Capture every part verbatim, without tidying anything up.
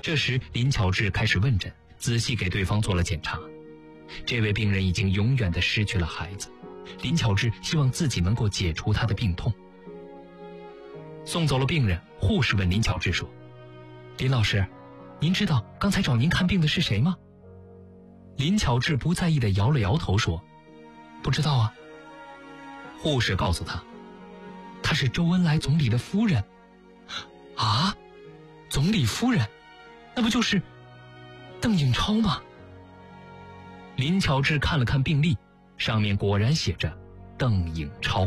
这时林巧稚开始问诊，仔细给对方做了检查。这位病人已经永远地失去了孩子，林巧稚希望自己能够解除他的病痛。送走了病人，护士问林巧稚说：林老师，您知道刚才找您看病的是谁吗？林巧稚不在意地摇了摇头说：不知道啊。护士告诉他，她是周恩来总理的夫人。啊，总理夫人，那不就是邓颖超吗？林巧稚看了看病历，上面果然写着邓颖超。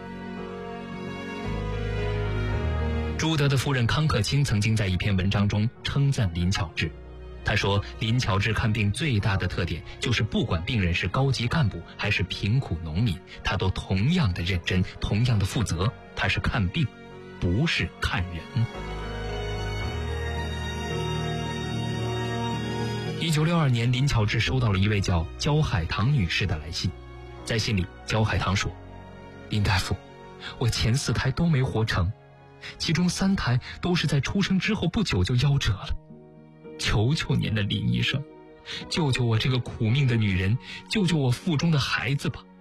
朱德的夫人康可卿曾经在一篇文章中称赞林巧稚，他说林巧稚看病最大的特点就是不管病人是高级干部还是贫苦农民，他都同样的认真，同样的负责，他是看病，不是看人。一九六二年，林巧稚收到了一位叫焦海棠女士的来信，在信里焦海棠说：林大夫，我前四胎都没活成，其中三胎都是在出生之后不久就夭折了，求求您了，林医生，救救我这个苦命的女人，救救我腹中的孩子吧。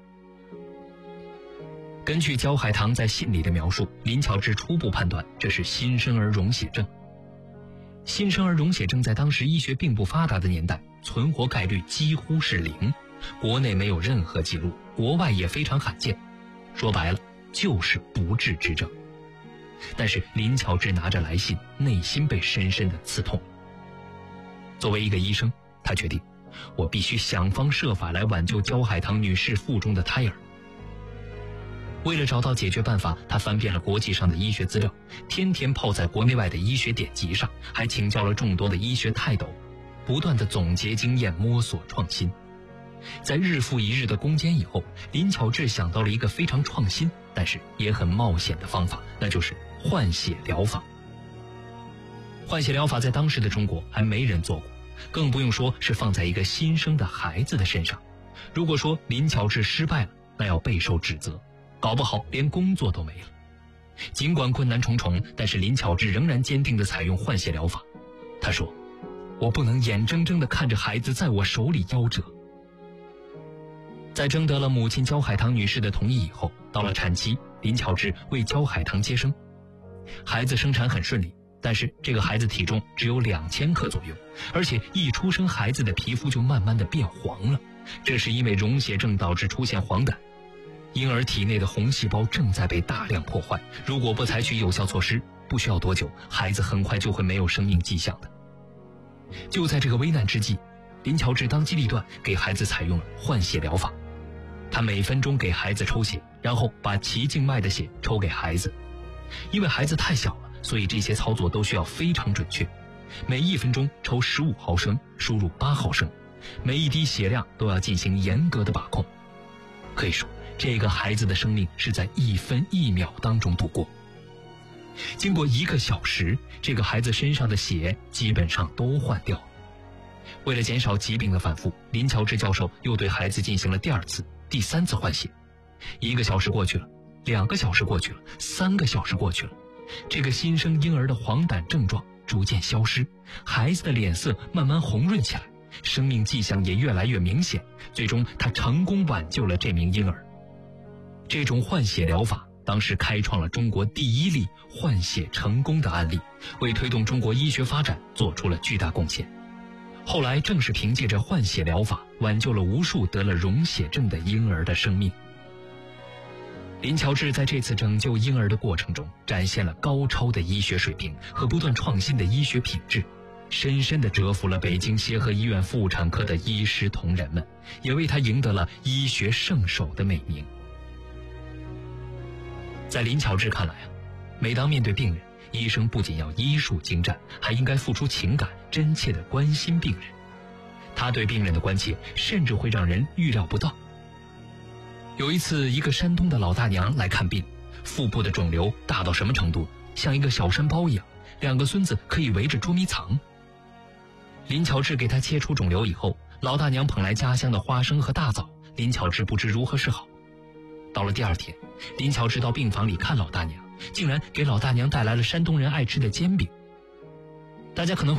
根据焦海棠在信里的描述，林巧稚初步判断这是新生儿溶血症。新生儿溶血症在当时医学并不发达的年代，存活概率几乎是零，国内没有任何记录，国外也非常罕见，说白了就是不治之症。但是林巧稚拿着来信，内心被深深的刺痛。作为一个医生，他决定，我必须想方设法来挽救焦海棠女士腹中的胎儿。为了找到解决办法，他翻遍了国际上的医学资料，天天泡在国内外的医学典籍上，还请教了众多的医学泰斗，不断地总结经验，摸索创新。在日复一日的攻坚以后，林巧稚想到了一个非常创新但是也很冒险的方法，那就是换血疗法。换血疗法在当时的中国还没人做过，更不用说是放在一个新生的孩子的身上。如果说林巧稚失败了，那要备受指责，搞不好连工作都没了。尽管困难重重，但是林巧稚仍然坚定地采用换血疗法。她说：我不能眼睁睁地看着孩子在我手里夭折。在征得了母亲焦海棠女士的同意以后，到了产期，林巧稚为焦海棠接生。孩子生产很顺利，但是这个孩子体重只有两千克左右，而且一出生孩子的皮肤就慢慢的变黄了，这是因为溶血症导致出现黄疸。婴儿体内的红细胞正在被大量破坏，如果不采取有效措施，不需要多久，孩子很快就会没有生命迹象的。就在这个危难之际，林巧稚当机立断，给孩子采用了换血疗法。她每分钟给孩子抽血，然后把脐静脉的血抽给孩子。因为孩子太小了，所以这些操作都需要非常准确。每一分钟抽十五毫升，输入八毫升，每一滴血量都要进行严格的把控。可以说，这个孩子的生命是在一分一秒当中度过。经过一个小时，这个孩子身上的血基本上都换掉了。为了减少疾病的反复，林巧稚教授又对孩子进行了第二次、第三次换血。一个小时过去了，两个小时过去了，三个小时过去了，这个新生婴儿的黄疸症状逐渐消失，孩子的脸色慢慢红润起来，生命迹象也越来越明显，最终他成功挽救了这名婴儿。这种换血疗法当时开创了中国第一例换血成功的案例，为推动中国医学发展做出了巨大贡献。后来正是凭借着换血疗法，挽救了无数得了溶血症的婴儿的生命。林巧稚在这次拯救婴儿的过程中，展现了高超的医学水平和不断创新的医学品质，深深地折服了北京协和医院妇产科的医师同仁们，也为他赢得了医学圣手的美名。在林巧稚看来啊，每当面对病人，医生不仅要医术精湛，还应该付出情感，真切地关心病人。他对病人的关切甚至会让人预料不到。有一次，一个山东的老大娘来看病，腹部的肿瘤大到什么程度？像一个小山包一样，两个孙子可以围着捉迷藏。林巧稚给她切除肿瘤以后，老大娘捧来家乡的花生和大枣，林巧稚不知如何是好。到了第二天，林巧稚到病房里看老大娘，竟然给老大娘带来了山东人爱吃的煎饼。大家可能